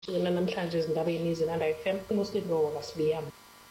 namhlanje izindabeni ezinanda FM uMuslindo kaSibiyama.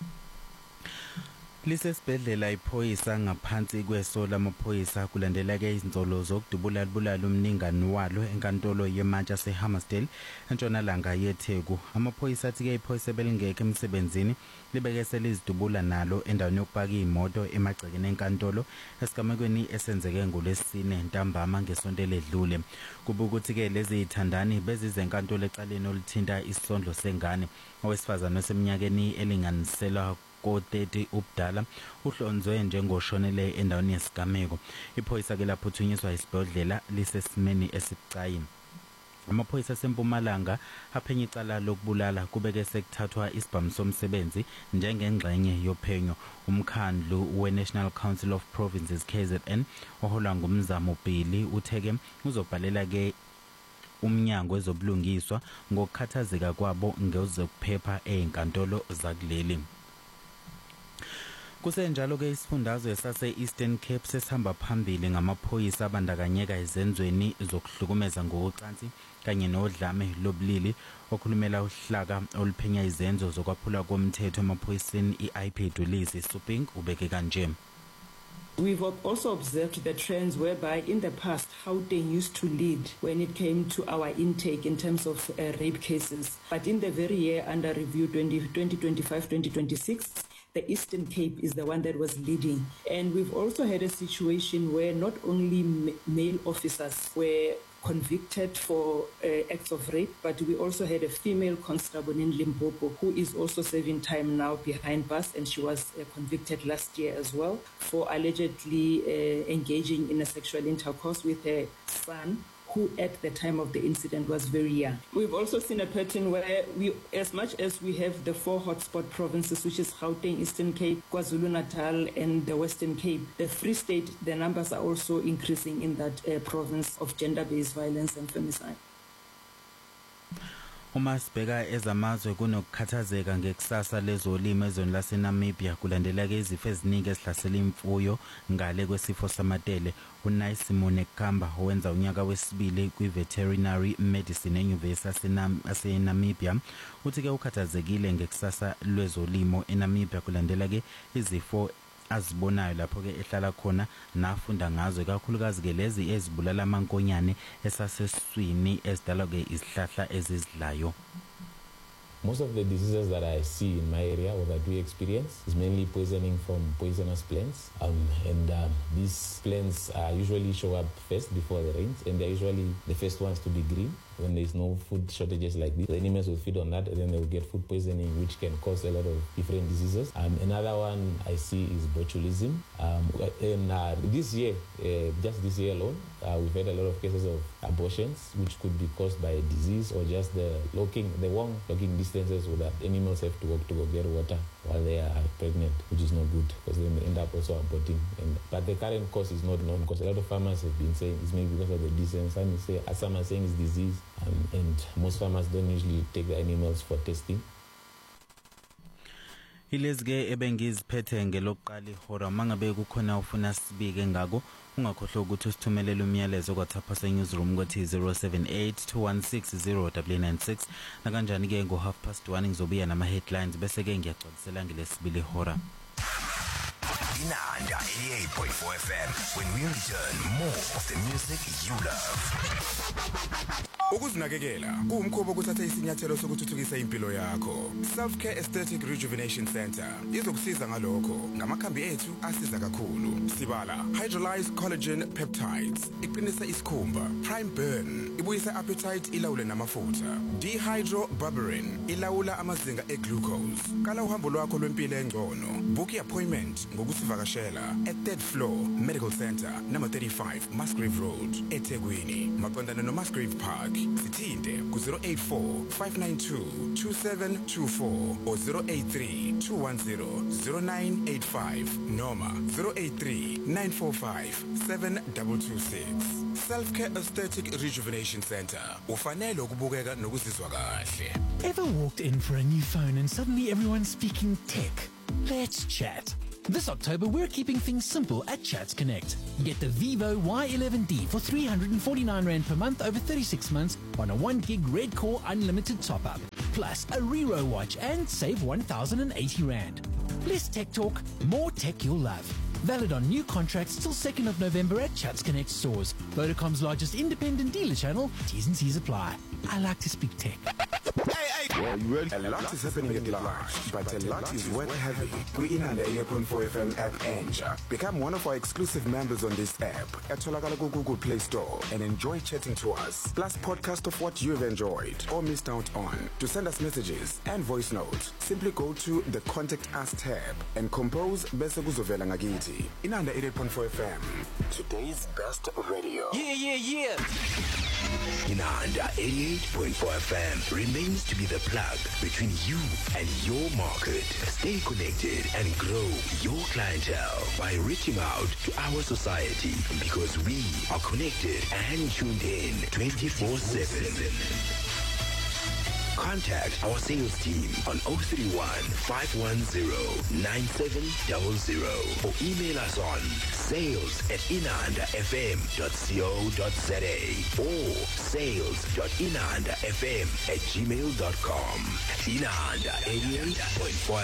Lisesibhedlela iphoyisa ngaphansi kweso lamaphoyisa kulandela ke izinzolo zokudubula umningani walo enkantolo yeMantla seHammersdale entshonalanga yeTheku. Amaphoyisa athi ke iphoyisa belingeke emsebenzini libeke selizidubula nalo endaweni yokupaka imoto emagcekeni enkantolo esigamekweni esenzeke ngolesine ntambama ngesonto ledlule. Kuba ukuthi ke lezi ithandani bezize enkantolo ecaleni oluthinta isondlo sengane owesifazana oseminyakeni elinganiselwa ko-30 ubudala uhlonzwe njengoshonele endaweni yesigameko. Iphoyisa ke laphuthunyiswa isibhedlela lisesimeni esibucayi. Amaphoyisa seMpumalanga aphenya icala lokubulala kubeke sekuthathwa isibhamu somsebenzi njengengxenye yophenyo. Umkhandlu we-National Council of Provinces KZN oholwa ngumzamo Bhili utheke uzobhalela ke umnyango wezobulungiswa ngokukhathazeka kwabo ngezokuphepha ezinkantolo zakuleli. Kusenjalo ke isifundazwe sase-Eastern Cape sesihamba phambili ngamaphoyisa abandakanyeka ezenzweni zokuhlukumeza ngokocansi kanye nodlame lobulili okhulumela uhlaka oluphenya izenzo zokwaphula komthetho emaphoyiseni i-IP Dulisi Suping ubeke kanje. We've also observed the trends whereby in the past Gauteng used to lead when it came to our intake in terms of rape cases. But in the very year under review 2025-2026, the Eastern Cape is the one that was leading. And we've also had a situation where not only male officers were convicted for acts of rape, but we also had a female constable in Limpopo who is also serving time now behind bars, and she was convicted last year as well for allegedly engaging in a sexual intercourse with her son, who at the time of the incident was very young. We've also seen a pattern where we, as much as we have the 4 hotspot provinces, which is Gauteng, Eastern Cape, KwaZulu-Natal and the Western Cape, the Free State, the numbers are also increasing in that province of gender-based violence and femicide. Uma sibheka ezamazwe kunokukhathazeka ngekusasa lezolimo ezweni laseNamibia kulandela ke izifo eziningi ezihlasela imfuyo ngale kwesifo samatele. uNaisimone Kamba owenza unyaka wesibili kwi-veterinary medicine enyuvesi yaseNamibia uthi ke ukhathazekile ngekusasa lwezolimo eNamibia kulandela ke izifo azibonayo lapho ke ehlala khona nafunda ngazo kakhulukazi ke lezi ezibulala amankonyane esaseswini ezidalwa ke izihlahla ezizidlayo. Most of the diseases that I see in my area or that we experience is mainly poisoning from poisonous plants. These plants usually show up first before the rains, and they're usually the first ones to be green. When there's no food shortages like this, the animals will feed on that, and then they will get food poisoning, which can cause a lot of different diseases. Another one I see is botulism. This year, just this year alone, we've had a lot of cases of abortions, which could be caused by a disease or just the long locking distances so that animals have to walk to go get water while they are pregnant, which is not good because then they end up also aborting. But the current cause is not known because a lot of farmers have been saying it's maybe because of the distance. Some are saying it's disease, and most farmers don't usually take the animals for testing. Ilezike ebengiziphethe ngelokuqala ihora mangabe kukhona ufuna sibike ngako ungakhohlwa ukuthi usithumelele umyalezo kwaThapha seNewsroom kwathi 0782160996 nakanjani ke ngo1:30 ngizobuya nama headlines bese ke ngiyagcwalisela ngelesibili ihora. Inanda 88.4 FM when we return more of the music you love. Ukuzinakekela kuwumkhobo kuthatha isinyathelo sokuthuthukisa impilo yakho. Self-Care Aesthetic Rejuvenation Center izokusiza ngalokho ngamakhambi ethu asiza kakhulu. Sibala Hydrolyzed Collagen Peptides iqinisa isikhumba. Prime Burn ibuyisa appetite ilawule namafutha. Dehydroberberine ilawula amazinga eglucose. Kala uhambo lwakho lwempilo engcono. Book appointment ngokusivakashela at 3rd floor Medical Center number 35 Musgrave Road eThekwini. Maqondana no Musgrave Park. Sithinte ku 084-592-2724 or 083-210-0985 noma 083-945-7226. Self-Care Aesthetic Rejuvenation Center. Ufanele ukubukeka nokuzizwa kahle. Ever walked in for a new phone and suddenly everyone's speaking tech? Let's chat. This October, we're keeping things simple at Chats Connect. Get the Vivo Y11D for R349 per month over 36 months on a 1 gig Red Core unlimited top-up. Plus a Rero watch and save R1,080. Less tech talk, more tech you'll love. Valid on new contracts till 2nd of November at Chats Connect stores. Vodacom's largest independent dealer channel. T's and C's apply. I like to speak tech. Well, you ready? A lot is happening at large, but a lot is worth having. We in the 88.4 FM app Enja. Become one of our exclusive members on this app at Tolakala Google Play Store and enjoy chatting to us. Plus podcast of what you've enjoyed or missed out on. To send us messages and voice notes, simply go to the Contact Us tab and compose Bese Kuzovela Ngakiti. In the 88.4 FM, today's best radio. Yeah. Inanda 88.4 FM remains to be the plug between you and your market. Stay connected and grow your clientele by reaching out to our society, because we are connected and tuned in 24/7. Contact our sales team on 031 510 9700 or email us on sales@inandafm.co.za or sales.inandafm@gmail.com. Inanda 88.4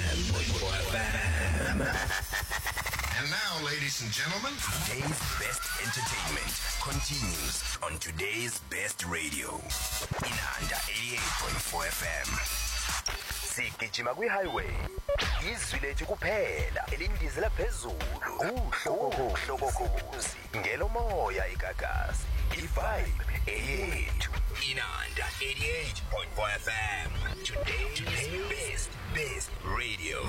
FM. And now, ladies and gentlemen, Today's best entertainment continues on today's best radio. Inanda 88.4 FM. Sigijima kwi-highway. Izwi lethu kuphela elindizela phezulu. Uhlokokhozi. Ngelomoya igagasi. I-vibe eyethu. Inanda 88.4 FM. Today's best radio.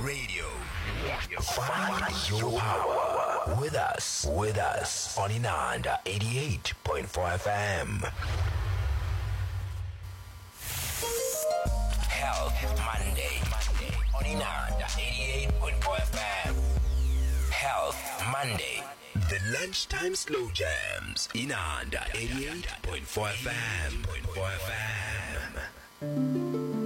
Find your power with us on Inanda 88.4 FM. Health Monday on Inanda 88.4 FM. Health Monday. The lunchtime slow jams. Inanda 88.4 FM.